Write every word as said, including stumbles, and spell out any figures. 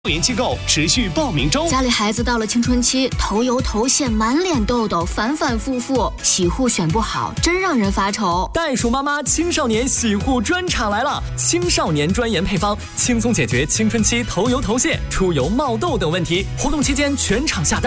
保研机构持续报名中。 家里孩子到了青春期，头油头屑，满脸痘痘，反反复复，洗护选不好，真让人发愁。 袋鼠妈妈青少年洗护专场来了，青少年专研配方，轻松解决青春期头油头屑、出油冒痘等问题。活动期间全场下单。